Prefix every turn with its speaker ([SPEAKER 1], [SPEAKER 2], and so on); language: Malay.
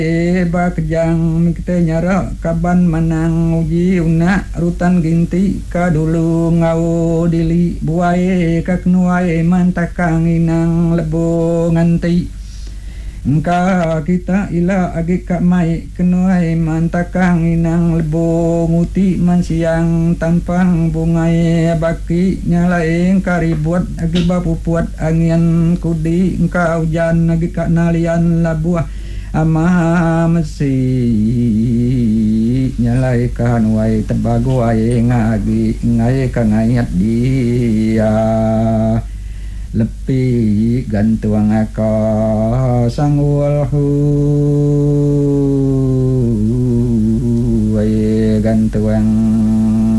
[SPEAKER 1] Bakjang mikte nyara kaban manang uji una rutan ginti kadulu ngau dili buaye kaknuaye mantakang inang lebo nganti engka kita ila agi kak mai kenuai mantakang inang lebo nguti mansiang tampang bungai baki nyalaeng karibuat agi bapupuat angin kudi engka hujan agi kak nalian labuah ama mesi nyalai kan wai tebago ai ngagi ngai kangayat dia lepi gantuang aka sangulhu wai gantuang